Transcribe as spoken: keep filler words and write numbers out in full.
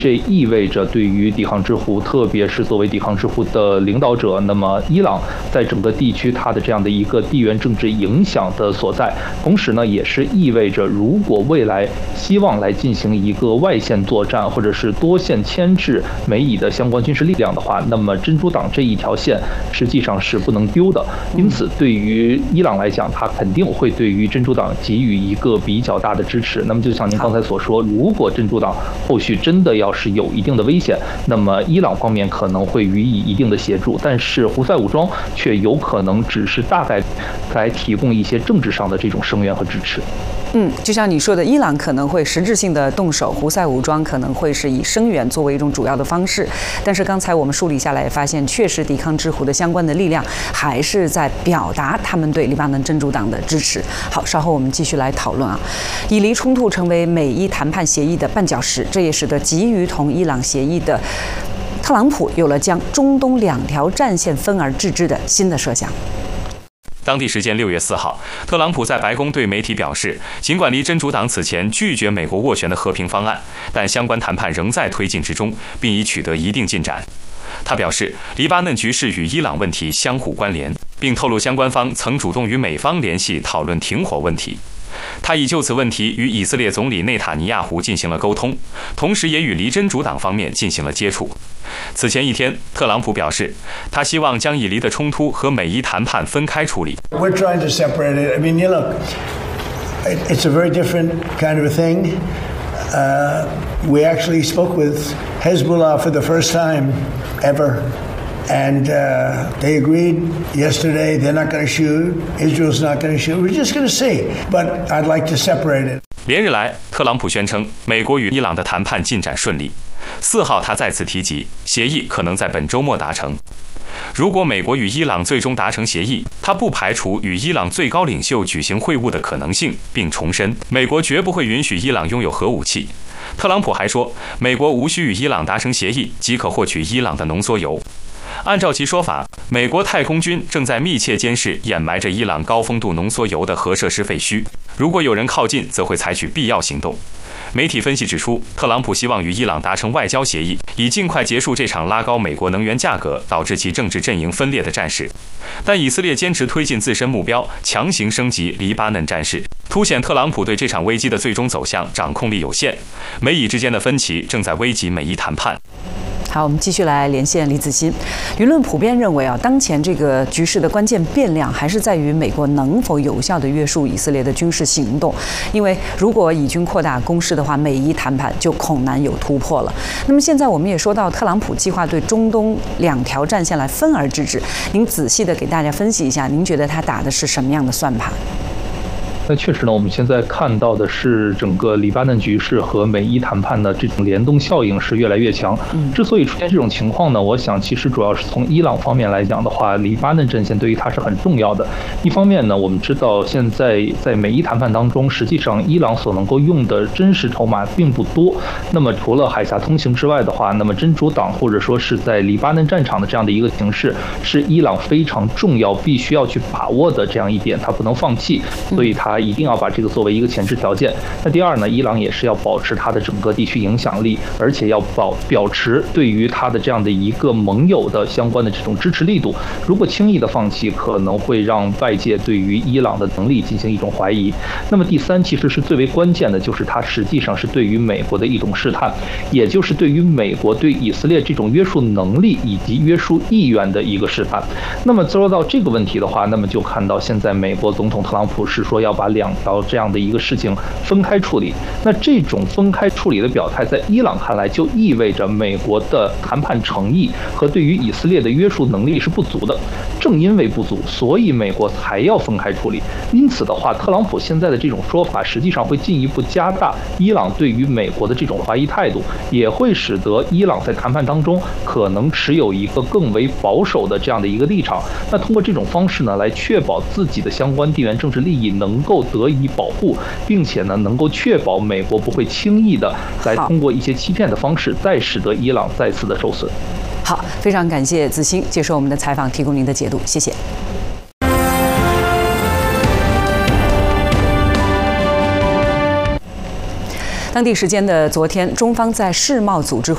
这意味着对于抵抗之湖，特别是作为抵抗之湖的领导者，那么伊朗在整个地区它的这样的一个地缘政治影响的所在，同时呢，也是意味着如果未来希望来进行一个外线作战，或者是多线牵制美以的相关军事力量的话，那么真主党这一条线实际上是不能丢的。因此，对于伊朗来讲，它肯定会对于真主党给予一个比较大的支持。那么，就像您刚才所说，如果真主党后续真的要是有一定的危险，那么伊朗方面可能会予以一定的协助，但是胡塞武装却有可能只是大概来提供一些政治上的这种声援和支持。 嗯，就像你说的，伊朗可能会实质性的动手，胡塞武装可能会是以声援作为一种主要的方式。但是刚才我们梳理下来，也发现确实抵抗之湖的相关的力量还是在表达他们对黎巴嫩真主党的支持。好，稍后我们继续来讨论啊。以黎冲突成为美伊谈判协议的绊脚石，这也使得急于同伊朗协议的特朗普有了将中东两条战线分而治之的新的设想。 当地时间六月四号，特朗普在白宫对媒体表示，尽管离真主党此前拒绝美国斡旋的和平方案，但相关谈判仍在推进之中，并已取得一定进展。他表示，黎巴嫩局势与伊朗问题相互关联，并透露相关方曾主动与美方联系讨论停火问题。他已就此问题与以色列总理内塔尼亚胡进行了沟通，同时也与黎真主党方面进行了接触。此前一天，特朗普表示，他希望将以黎的冲突和美伊谈判分开处理。 We're trying to separate it. I mean, you look, it's a very different kind of a thing. Uh, we actually spoke with Hezbollah for the first time ever. And uh, they agreed yesterday they're not going to shoot. Israel's not going to shoot. We're just going to see. But I'd like to separate it. 连日来，特朗普宣称美国与伊朗的谈判进展顺利。四号，他再次提及协议可能在本周末达成。如果美国与伊朗最终达成协议，他不排除与伊朗最高领袖举行会晤的可能性，并重申美国绝不会允许伊朗拥有核武器。特朗普还说，美国无需与伊朗达成协议即可获取伊朗的浓缩铀。按照其说法，美国太空军正在密切监视掩埋着伊朗高丰度浓缩铀的核设施废墟，如果有人靠近，则会采取必要行动。媒体分析指出，特朗普希望与伊朗达成外交协议，以尽快结束这场拉高美国能源价格导致其政治阵营分裂的战事。但以色列坚持推进自身目标，强行升级黎巴嫩战事，凸显特朗普对这场危机的最终走向掌控力有限。美以之间的分歧正在危及美伊谈判。 好，我们继续来连线李子欣。舆论普遍认为啊，当前这个局势的关键变量还是在于美国能否有效地约束以色列的军事行动。因为如果以军扩大攻势的话，美伊谈判就恐难有突破了。那么现在我们也说到，特朗普计划对中东两条战线来分而治之。您仔细地给大家分析一下，您觉得他打的是什么样的算盘？ 那确实呢，我们现在看到的是整个黎巴嫩局势和美伊谈判的这种联动效应是越来越强。之所以出现这种情况呢，我想其实主要是从伊朗方面来讲的话，黎巴嫩阵线对于它是很重要的。一方面呢，我们知道现在在美伊谈判当中，实际上伊朗所能够用的真实筹码并不多。那么除了海峡通行之外的话，那么真主党或者说是在黎巴嫩战场的这样的一个形势，是伊朗非常重要、必须要去把握的这样一点，它不能放弃，所以它一定要把这个作为一个前置条件。那第二呢，伊朗也是要保持它的整个地区影响力，而且要保保持对于它的这样的一个盟友的相关的这种支持力度。如果轻易的放弃，可能会让外界对于伊朗的能力进行一种怀疑。那么第三，其实是最为关键的，就是它实际上是对于美国的一种试探，也就是对于美国对以色列这种约束能力以及约束意愿的一个试探。那么说到这个问题的话，那么就看到现在美国总统特朗普是说要把两条这样的一个事情分开处理。那这种分开处理的表态，在伊朗看来就意味着美国的谈判诚意和对于以色列的约束能力是不足的。正因为不足，所以美国才要分开处理。因此的话，特朗普现在的这种说法，实际上会进一步加大伊朗对于美国的这种怀疑态度，也会使得伊朗在谈判当中可能持有一个更为保守的这样的一个立场。那通过这种方式呢，来确保自己的相关地缘政治利益能够得以保护，并且呢，能够确保美国不会轻易的来通过一些欺骗的方式，再使得伊朗再次的受损。 好，非常感谢子欣接受我们的采访，提供您的解读，谢谢。当地时间的昨天，中方在世贸组织